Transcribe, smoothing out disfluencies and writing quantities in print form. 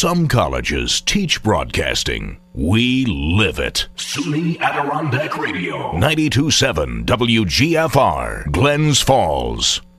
Some colleges teach broadcasting. We live it. SUNY Adirondack Radio. 92.7 WGFR, Glens Falls.